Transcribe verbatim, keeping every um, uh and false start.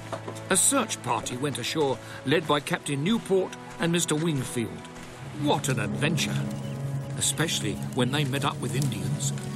A search party went ashore, led by Captain Newport and Mister Wingfield. What an adventure! Especially when they met up with Indians